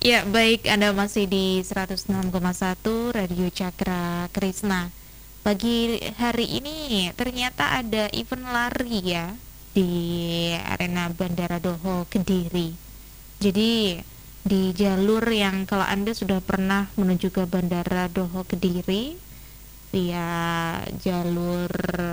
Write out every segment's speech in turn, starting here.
Ya, baik, Anda masih di 106,1 Radio Cakra Krisna. Pagi hari ini ternyata ada event lari ya di arena Bandara Doho Kediri. Jadi di jalur yang kalau Anda sudah pernah menuju ke Bandara Doho Kediri via jalur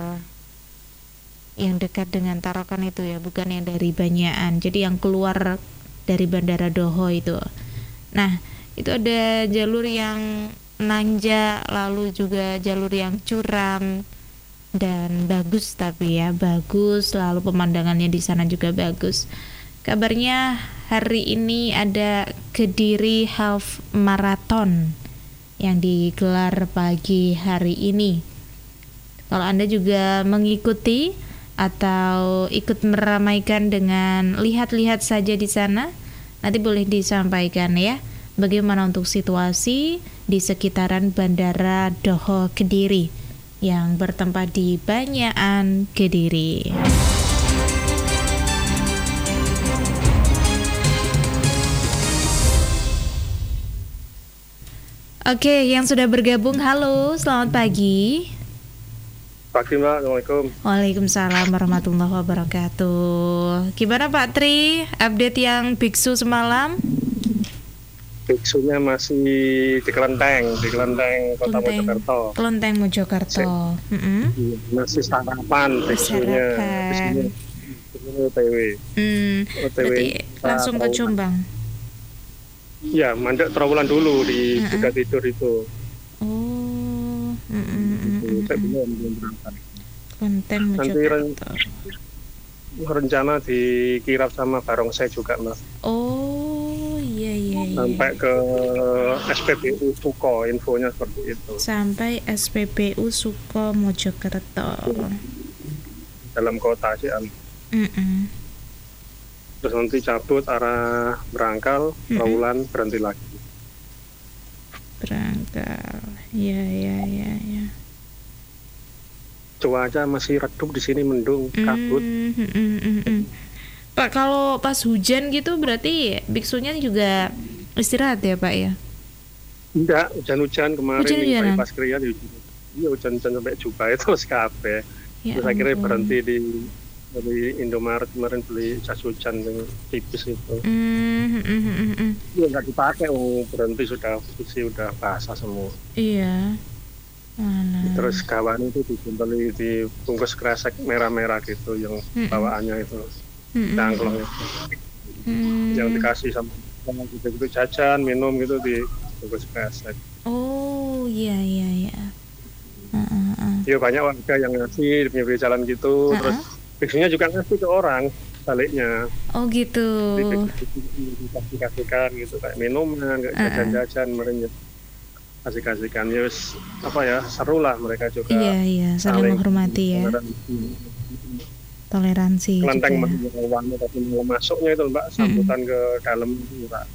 yang dekat dengan Tarakan itu ya, bukan yang dari Banyakan. Jadi yang keluar dari Bandara Doho itu. Nah, itu ada jalur yang nanjak, lalu juga jalur yang curam dan bagus, tapi ya bagus, lalu pemandangannya di sana juga bagus. Kabarnya hari ini ada Kediri Half Marathon yang digelar pagi hari ini. Kalau Anda juga mengikuti atau ikut meramaikan dengan lihat-lihat saja di sana, nanti boleh disampaikan ya, bagaimana untuk situasi di sekitaran Bandara Doho Kediri yang bertempat di Banyakan, Kediri. Oke, yang sudah bergabung, halo, selamat pagi. Pagi Mbak, Assalamualaikum. Waalaikumsalam warahmatullahi wabarakatuh. Gimana Pak Tri, update yang biksu semalam? Biksunya masih di Kelenteng Kota Mojokerto. Kelenteng Mojokerto. Masih sarapan biksunya. OTW. Berarti langsung ke Jombang. Ya, mandek Trawulan dulu di Buddha Tidur itu. Oh. Saya belum berangkat. Kelenteng Mojokerto. Rencana dikirap sama barongsai juga Mbak. Oh, iya. Sampai ke SPBU Suko, infonya seperti itu. Sampai SPBU Suko Mojokerto. Dalam kota sih. Terus nanti cabut arah Berangkal, Trawulan, berhenti lagi. Berangkal. Ya. Cuaca masih redup di sini, mendung, kabut. Pak, kalau pas hujan gitu berarti biksunya juga istirahat ya Pak ya? Enggak, hujan-hujan kemarin pas kriya iya hujan-hujan sampai Jubai itu kabeh. Ya, terus akhirnya berhenti di Indomaret kemarin beli jas hujan yang tipis itu. Ya nggak dipakai, berhenti sudah basah semua. Iya. Terus kawan itu dibungkus kresek merah-merah gitu yang bawaannya itu cangklong itu. Yang dikasih sama gitu jajan, minum gitu dibungkus kresek. Oh iya. Ya banyak warga yang ngasih di pinggir jalan gitu, terus biksunya juga ngasih ke orang baliknya. Oh gitu. Dikasihkan gitu kayak minuman, kayak jajan-jajan mereka kasihkan ya seru lah mereka juga. Iya saling menghormati ya. Toleransi Kelenteng juga. Tapi masuknya itu Mbak, sambutan ke dalam itu Mbak.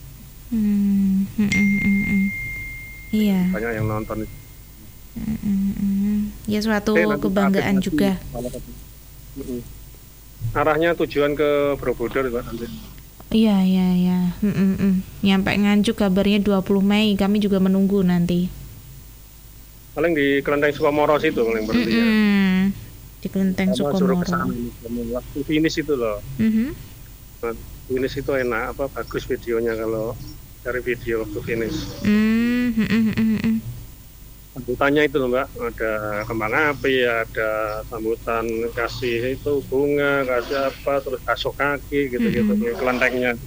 Iya. Banyak yang nonton itu. Ya suatu kebanggaan juga. Arahnya tujuan ke Borobudur Mbak nanti. Iya. Nyampe Nganjuk kabarnya 20 Mei. Kami juga menunggu nanti. Paling di Kelenteng Sukomoro situ paling berarti ya. Di Kelenteng Sukomoro. Waktu finish itu loh. Finish itu enak, bagus videonya kalau dari video waktu finish. Sambutannya itu loh Mbak, ada kembang api, ada sambutan kasih itu bunga, kasih apa, terus kasih kaki gitu-gitu kelentengnya.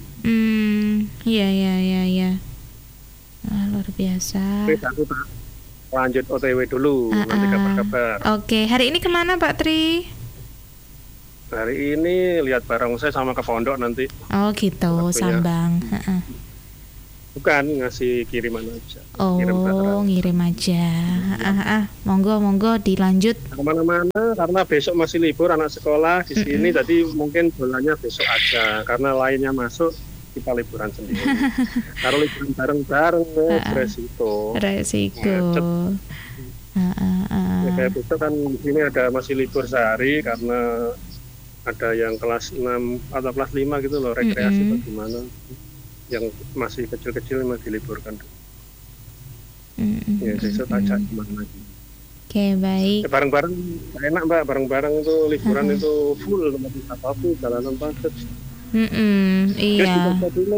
Iya. Luar biasa. Aku lanjut OTW dulu, nanti kabar-kabar. Oke, hari ini kemana Pak Tri? Hari ini lihat barongsai sama ke pondok nanti. Oh gitu, Sambang. Bukan, ngasih kiriman aja. Ngirim aja. Monggo dilanjut. Kemana-mana karena besok masih libur anak sekolah di sini, jadi mungkin bulannya besok aja. Karena lainnya masuk, kita liburan sendiri. Kalau liburan bareng-bareng, resiko. Kayak besok kan di sini masih libur sehari karena ada yang kelas 6 atau kelas 5 gitu loh, rekreasi atau gimana. yang masih kecil-kecil masih diliburkan. Ya besok ajak teman lagi. Oke, baik. Bareng-bareng enak Mbak, bareng-bareng itu liburan itu full tempat wisata full, jalanan padat. Iya.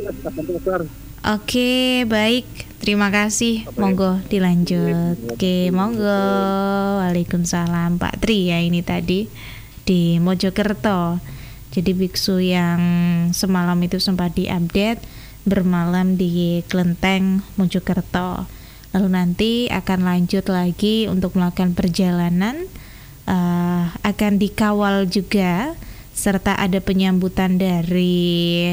Oke, baik. Terima kasih. Monggo dilanjut. Oke, monggo. Waalaikumsalam Pak Tri ya, ini tadi di Mojokerto. Jadi biksu yang semalam itu sempat diupdate bermalam di Klenteng Mojokerto. Lalu nanti akan lanjut lagi untuk melakukan perjalanan, akan dikawal juga serta ada penyambutan dari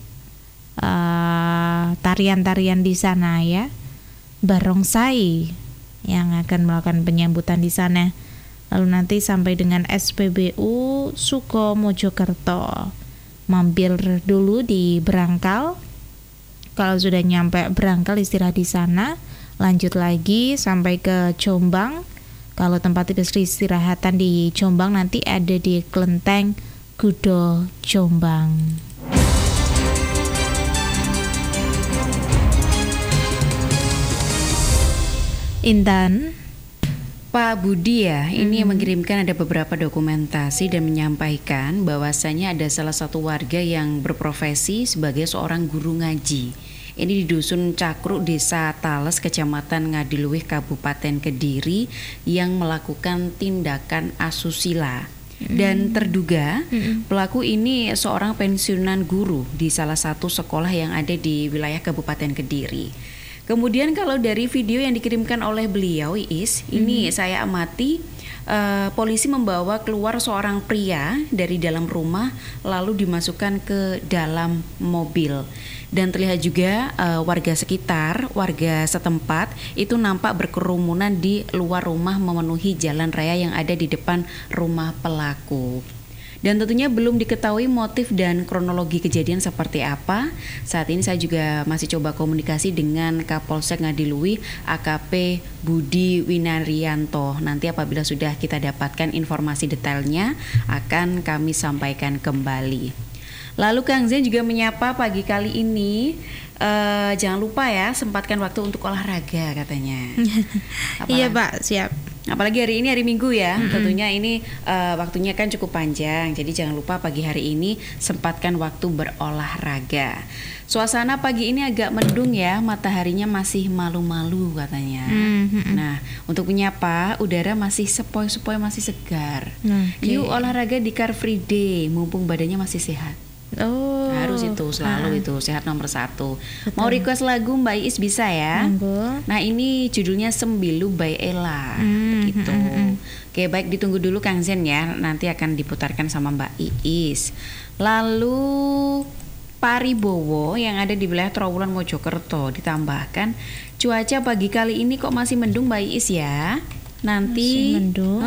tarian-tarian di sana ya, barongsai yang akan melakukan penyambutan di sana. Lalu nanti sampai dengan SPBU Suko Mojokerto, mampir dulu di Brangkal. Kalau sudah nyampe Brangkal istirahat di sana, lanjut lagi sampai ke Jombang. Kalau tempat istirahatan di Jombang nanti ada di Klenteng Gudo Jombang. Intan, Pak Budi ya, ini yang mengirimkan ada beberapa dokumentasi dan menyampaikan bahwasanya ada salah satu warga yang berprofesi sebagai seorang guru ngaji. Ini di Dusun Cakruk, Desa Tales, Kecamatan Ngadiluih, Kabupaten Kediri, yang melakukan tindakan asusila. Dan terduga pelaku ini seorang pensiunan guru di salah satu sekolah yang ada di wilayah Kabupaten Kediri. Kemudian kalau dari video yang dikirimkan oleh beliau Iis, ini saya amati polisi membawa keluar seorang pria dari dalam rumah lalu dimasukkan ke dalam mobil. Dan terlihat juga warga sekitar, warga setempat itu nampak berkerumunan di luar rumah memenuhi jalan raya yang ada di depan rumah pelaku. Dan tentunya belum diketahui motif dan kronologi kejadian seperti apa. Saat ini saya juga masih coba komunikasi dengan Kapolsek Ngadiluih AKP Budi Winaryanto. Nanti apabila sudah kita dapatkan informasi detailnya akan kami sampaikan kembali. Lalu Kang Zen juga menyapa pagi kali ini, jangan lupa ya sempatkan waktu untuk olahraga katanya. Iya Pak, siap. Apalagi hari ini hari Minggu ya, tentunya ini waktunya kan cukup panjang. Jadi jangan lupa pagi hari ini sempatkan waktu berolahraga. Suasana pagi ini agak mendung ya, mataharinya masih malu-malu katanya. Nah, untuk menyapa udara masih sepoi-sepoi, masih segar. Yuk olahraga di Car Free Day, mumpung badannya masih sehat. Oh, harus itu selalu itu sehat nomor 1. Betul. Mau request lagu Mbak Iis bisa ya. Nah ini judulnya Sembilu by Ella begitu. Oke baik, ditunggu dulu Kang Zen ya, nanti akan diputarkan sama Mbak Iis. Lalu Paribowo yang ada di wilayah Trowulan Mojokerto ditambahkan cuaca pagi kali ini kok masih mendung Mbak Iis ya. Nanti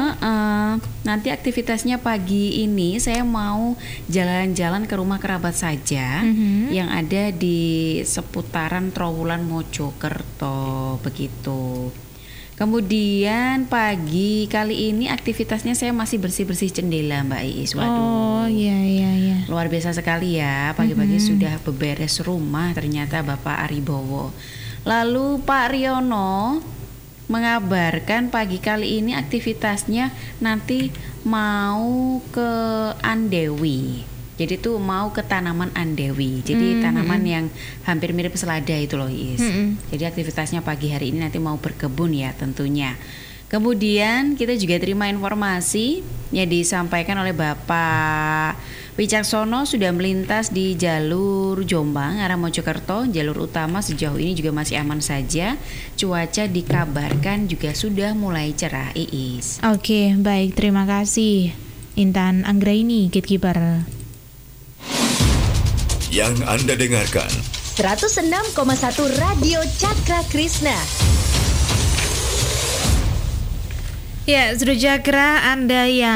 nanti aktivitasnya pagi ini saya mau jalan-jalan ke rumah kerabat saja yang ada di seputaran Trowulan Mojokerto begitu. Kemudian pagi kali ini aktivitasnya saya masih bersih-bersih jendela Mbak Iis. Waduh. Oh iya. Luar biasa sekali ya, pagi-pagi sudah beberes rumah ternyata Bapak Aribowo. Lalu Pak Riono mengabarkan pagi kali ini aktivitasnya nanti mau ke Andewi. Jadi tuh mau ke tanaman Andewi. Jadi tanaman yang hampir mirip selada itu loh Is. Jadi aktivitasnya pagi hari ini nanti mau berkebun ya tentunya. Kemudian kita juga terima informasi yang disampaikan oleh Bapak Wicaksono sudah melintas di jalur Jombang arah Mojokerto. Jalur utama sejauh ini juga masih aman saja. Cuaca dikabarkan juga sudah mulai cerah Iis. Oke, baik, terima kasih Intan Anggraini, Gatekeeper. Yang Anda dengarkan 106,1 Radio Cakra Krishna. Ya, Seru Cakra, Anda yang